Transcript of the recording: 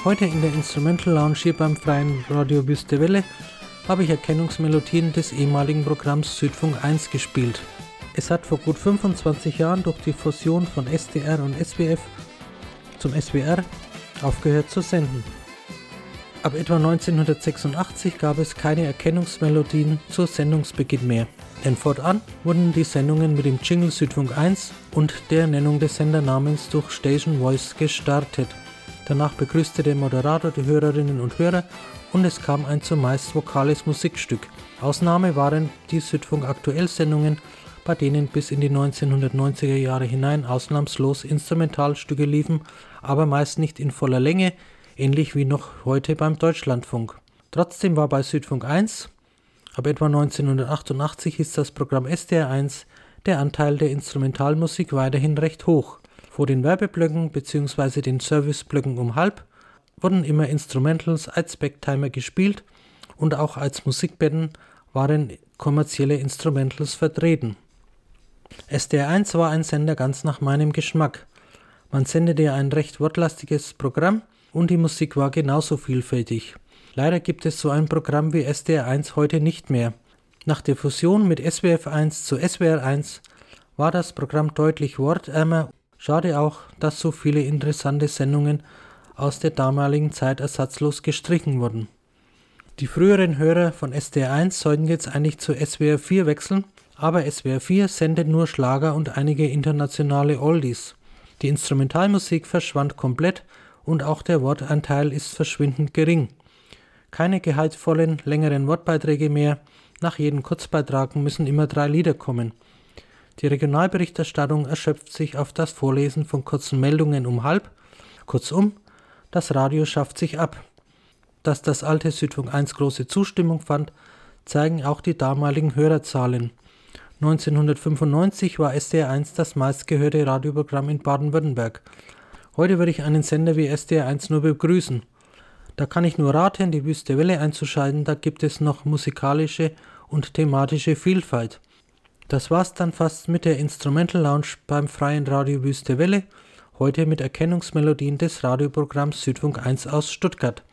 Heute in der Instrumental Lounge hier beim Freien Radio Wüste Welle habe ich Erkennungsmelodien des ehemaligen Programms Südfunk 1 gespielt. Es hat vor gut 25 Jahren durch die Fusion von SDR und SWF zum SWR aufgehört zu senden. Ab etwa 1986 gab es keine Erkennungsmelodien zu Sendungsbeginn mehr, denn fortan wurden die Sendungen mit dem Jingle Südfunk 1 und der Nennung des Sendernamens durch Station Voice gestartet. Danach begrüßte der Moderator die Hörerinnen und Hörer und es kam ein zumeist vokales Musikstück. Ausnahme waren die Südfunk Aktuell-Sendungen, bei denen bis in die 1990er Jahre hinein ausnahmslos Instrumentalstücke liefen, aber meist nicht in voller Länge, ähnlich wie noch heute beim Deutschlandfunk. Trotzdem war bei Südfunk 1, ab etwa 1988 ist das Programm SDR 1, der Anteil der Instrumentalmusik weiterhin recht hoch. Vor den Werbeblöcken bzw. den Serviceblöcken um halb wurden immer Instrumentals als Backtimer gespielt und auch als Musikbetten waren kommerzielle Instrumentals vertreten. SDR 1 war ein Sender ganz nach meinem Geschmack. Man sendete ein recht wortlastiges Programm und die Musik war genauso vielfältig. Leider gibt es so ein Programm wie SDR 1 heute nicht mehr. Nach der Fusion mit SWF 1 zu SWR 1 war das Programm deutlich wortärmer. Schade auch, dass so viele interessante Sendungen aus der damaligen Zeit ersatzlos gestrichen wurden. Die früheren Hörer von SDR 1 sollten jetzt eigentlich zu SWR 4 wechseln, aber SWR 4 sendet nur Schlager und einige internationale Oldies. Die Instrumentalmusik verschwand komplett und auch der Wortanteil ist verschwindend gering. Keine gehaltvollen, längeren Wortbeiträge mehr, nach jedem Kurzbeitrag müssen immer 3 Lieder kommen. Die Regionalberichterstattung erschöpft sich auf das Vorlesen von kurzen Meldungen um halb. Kurzum, das Radio schafft sich ab. Dass das alte Südfunk 1 große Zustimmung fand, zeigen auch die damaligen Hörerzahlen. 1995 war SDR 1 das meistgehörte Radioprogramm in Baden-Württemberg. Heute würde ich einen Sender wie SDR 1 nur begrüßen. Da kann ich nur raten, die Wüste Welle einzuschalten, da gibt es noch musikalische und thematische Vielfalt. Das war's dann fast mit der Instrumental Lounge beim Freien Radio Wüste Welle, heute mit Erkennungsmelodien des Radioprogramms Südfunk 1 aus Stuttgart.